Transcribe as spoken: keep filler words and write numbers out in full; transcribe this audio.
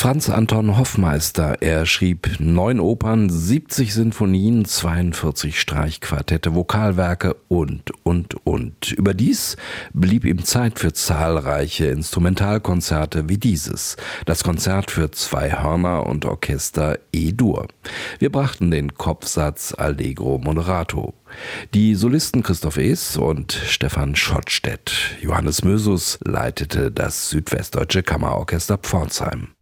Franz Anton Hoffmeister. Er schrieb neun Opern, siebzig Sinfonien, zweiundvierzig Streichquartette, Vokalwerke und, und, und. Überdies blieb ihm Zeit für zahlreiche Instrumentalkonzerte wie dieses, das Konzert für zwei Hörner und Orchester E-Dur. Wir brachten den Kopfsatz Allegro Moderato. Die Solisten Christoph Ees und Stefan Schottstedt. Johannes Mösus leitete das Südwestdeutsche Kammerorchester Pforzheim.